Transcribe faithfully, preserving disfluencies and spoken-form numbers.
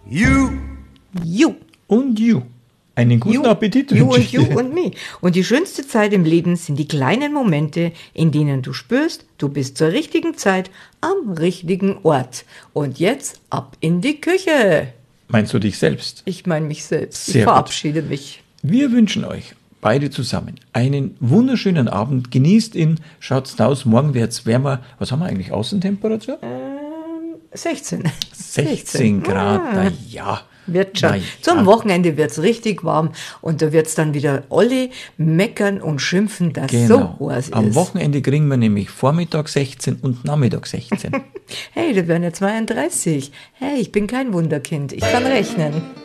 You. You. Und you. Einen guten You, Appetit you wünsche und ich you dir. und me. Und die schönste Zeit im Leben sind die kleinen Momente, in denen du spürst, du bist zur richtigen Zeit am richtigen Ort. Und jetzt ab in die Küche. Meinst du dich selbst? Ich meine mich selbst. Sehr ich gut. verabschiede mich. Wir wünschen euch beide zusammen einen wunderschönen Abend. Genießt ihn, schaut's raus. Morgen wird's wärmer. Was haben wir eigentlich? Außentemperatur? Ähm, sechzehn. sechzehn Grad. Ah. Na ja. Wird schon. Na ja. Zum Wochenende wird's richtig warm und da wird's dann wieder alle meckern und schimpfen, dass Genau. so heiß Am ist. Wochenende kriegen wir nämlich Vormittag sechzehn und Nachmittag sechzehn. Hey, da werden ja zweiunddreißig. Hey, ich bin kein Wunderkind. Ich kann rechnen.